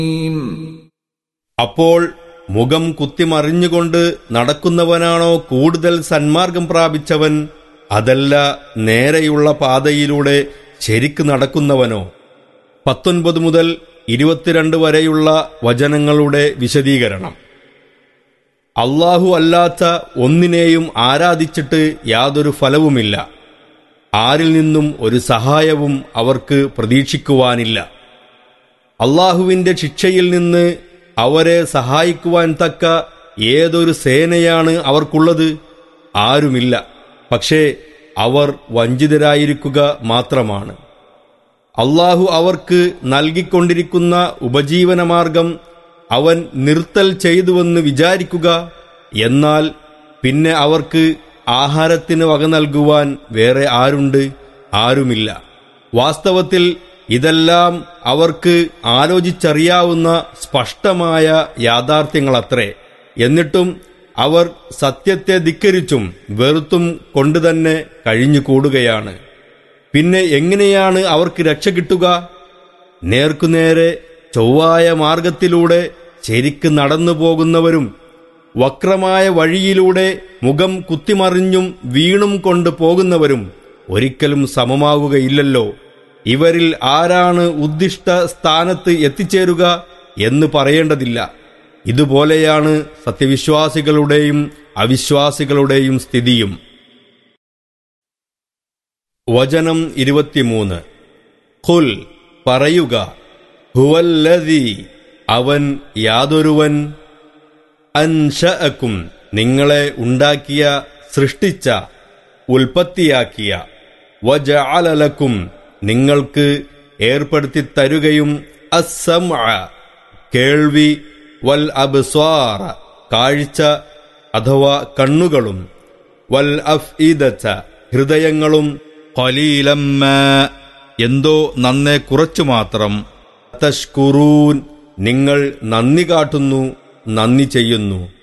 അപ്പോൾ മുഖം കുത്തിമറിഞ്ഞുകൊണ്ട് നടക്കുന്നവനാണോ കൂടുതൽ സന്മാർഗം പ്രാപിച്ചവൻ, അതല്ല നേരെയുള്ള പാതയിലൂടെ ശരിക്ക് നടക്കുന്നവനോ? 19 മുതൽ 22 വരെയുള്ള വചനങ്ങളുടെ വിശദീകരണം. അല്ലാഹു അല്ലാത്ത ഒന്നിനെയും ആരാധിച്ചിട്ട് യാതൊരു ഫലവുമില്ല. ആരിൽ നിന്നും ഒരു സഹായവും അവർക്ക് പ്രതീക്ഷിക്കുവാനില്ല. അല്ലാഹുവിന്റെ ശിക്ഷയിൽ നിന്ന് അവരെ സഹായിക്കുവാൻ തക്ക ഏതൊരു സേനയാണ് അവർക്കുള്ളത്? ആരുമില്ല. പക്ഷേ അവർ വഞ്ചിതരായിരിക്കുക മാത്രമാണ്. അല്ലാഹു അവർക്ക് നൽകിക്കൊണ്ടിരിക്കുന്ന ഉപജീവനമാർഗം അവൻ നിർത്തൽ ചെയ്തുവെന്ന് വിചാരിക്കുക. എന്നാൽ പിന്നെ അവർക്ക് ആഹാരത്തിന് വക നൽകുവാൻ വേറെ ആരുണ്ട്? ആരുമില്ല. വാസ്തവത്തിൽ ഇതെല്ലാം അവർക്ക് ആലോചിച്ചറിയാവുന്ന സ്പഷ്ടമായ യാഥാർത്ഥ്യങ്ങളത്രേ. എന്നിട്ടും അവർ സത്യത്തെ ധിക്കരിച്ചും വെറുത്തും കൊണ്ടുതന്നെ കഴിഞ്ഞുകൂടുകയാണ്. പിന്നെ എങ്ങനെയാണ് അവർക്ക് രക്ഷ കിട്ടുക? നേർക്കുനേരെ ചൊവ്വായ മാർഗത്തിലൂടെ ശരിക്ക് നടന്നു പോകുന്നവരും വക്രമായ വഴിയിലൂടെ മുഖം കുത്തിമറിഞ്ഞും വീണും കൊണ്ട് പോകുന്നവരും ഒരിക്കലും സമമാവുകയില്ലല്ലോ. ഇവരിൽ ആരാണ് ഉദ്ദിഷ്ട സ്ഥാനത്ത് എത്തിച്ചേരുക എന്ന് പറയേണ്ടതില്ല. ഇതുപോലെയാണ് സത്യവിശ്വാസികളുടെയും അവിശ്വാസികളുടെയും സ്ഥിതിയും. വചനം 23. ഖുൽ, പറയുക, ഹുവല്ലദീ, അവൻ യാതൊരുവൻ, അൻശഅകും, നിങ്ങളെ ഉണ്ടാക്കിയ, സൃഷ്ടിച്ച, ഉൽപ്പത്തിയാക്കിയ, വജഅല ലക്കും, നിങ്ങൾക്ക് ഏർപ്പെടുത്തി തരുകയും, അസ്സംഅ, കേൾവി, വൽ അബ്സ്വാറ, കാഴ്ച അഥവാ കണ്ണുകളും, വൽ അഫ്ഇദത, ഹൃദയങ്ങളും, ഖലീലം മാ, എന്തോ നന്നേ കുറച്ചു മാത്രം, തഷ്കുറൂൻ, നിങ്ങൾ നന്ദി കാട്ടുന്നു, നന്ദി ചെയ്യുന്നു.